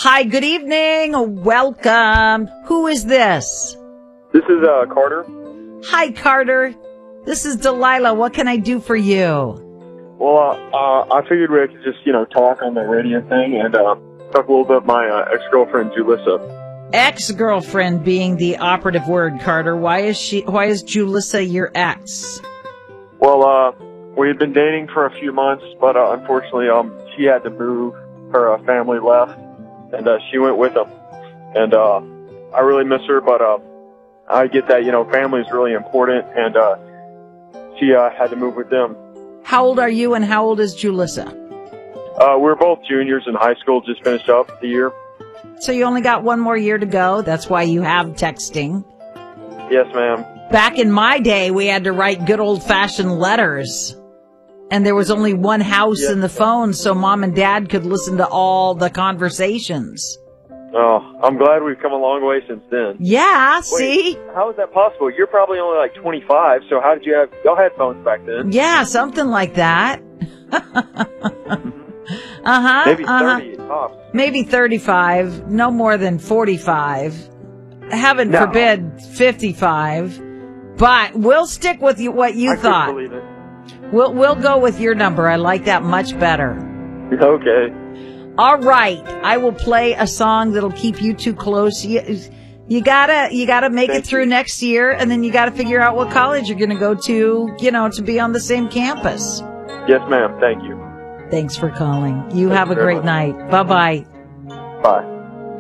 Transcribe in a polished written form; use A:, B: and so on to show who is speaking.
A: Hi, good evening. Welcome. Who is this?
B: This is Carter.
A: Hi, Carter. This is Delilah. What can I do for you?
B: Well, I figured we could just, talk on the radio thing and talk a little bit about my ex-girlfriend, Julissa.
A: Ex-girlfriend being the operative word, Carter. Why is Julissa your ex?
B: Well, we had been dating for a few months, but unfortunately, she had to move. Her family left, and she went with them. And I really miss her, but I get that, family is really important, and she had to move with them.
A: How old are you, and how old is Julissa?
B: We're both juniors in high school, just finished up the year.
A: So you only got one more year to go. That's why you have texting.
B: Yes, ma'am.
A: Back in my day, we had to write good old-fashioned letters. And there was only one house in the phone, so Mom and Dad could listen to all the conversations.
B: Oh, I'm glad we've come a long way since then.
A: Yeah,
B: Wait,
A: see?
B: how is that possible? You're probably only like 25, so how did you have... Y'all had phones back then.
A: Yeah, something like that.
B: Maybe 30 tops.
A: Maybe 35, no more than 45. Heaven forbid 55. But we'll stick with what you thought.
B: I couldn't believe it.
A: We'll go with your number. I like that much better.
B: Okay.
A: All right. I will play a song that'll keep you two close. You gotta make it through next year, and then you gotta figure out what college you're gonna go to, to be on the same campus.
B: Yes, ma'am. Thank you.
A: Thanks for calling. You have a great night. Bye-bye.
B: Bye.